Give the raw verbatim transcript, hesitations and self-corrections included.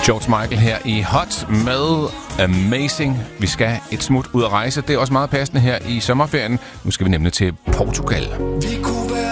George Michael her i Hot med Amazing. Vi skal et smut ud at rejse. Det er også meget passende her i sommerferien. Nu skal vi nemlig til Portugal. Vi kunne